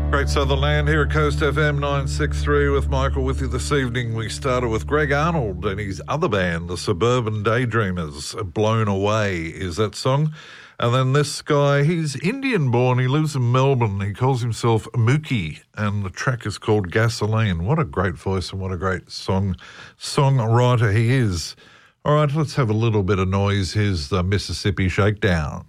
Great Southern Land here at Coast FM 963 with Michael with you this evening. We started with Greg Arnold and his other band, the Suburban Daydreamers. Blown Away is that song. And then this guy, he's Indian born, he lives in Melbourne. He calls himself Mookie, and the track is called Gasoline. What a great voice and what a great songwriter he is. All right, let's have a little bit of noise. Here's the Mississippi Shakedown.